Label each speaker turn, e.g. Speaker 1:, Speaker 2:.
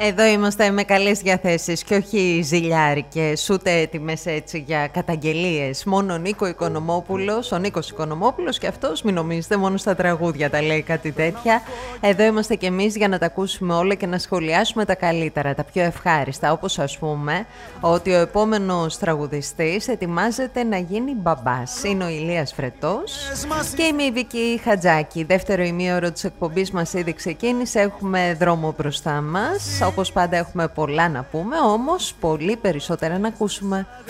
Speaker 1: Εδώ είμαστε με καλές διαθέσεις και όχι ζηλιάρικες, ούτε έτοιμες έτσι για καταγγελίες. Μόνο ο ο Νίκος Οικονομόπουλος και αυτός, μην νομίζετε, μόνο στα τραγούδια τα λέει κάτι τέτοια. Εδώ είμαστε κι εμείς για να τα ακούσουμε όλα και να σχολιάσουμε τα καλύτερα, τα πιο ευχάριστα. Όπως ας πούμε ότι ο επόμενος τραγουδιστής ετοιμάζεται να γίνει μπαμπάς. Είναι ο Ηλίας Φρετός και είμαι η Βίκη Χατζάκη. Δεύτερο ημίωρο της εκπομπής μας ήδη ξεκίνησε, έχουμε δρόμο μπροστά μας. Όπως πάντα έχουμε πολλά να πούμε, όμως πολύ περισσότερα να ακούσουμε.